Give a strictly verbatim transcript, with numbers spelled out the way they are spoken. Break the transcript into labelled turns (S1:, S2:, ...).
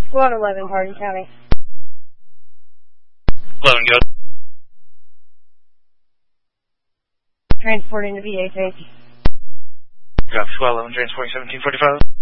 S1: Squad eleven, Hardin County.
S2: eleven, go.
S1: Transporting to V H H.
S2: Copy, Squad eleven, transporting seventeen forty-five.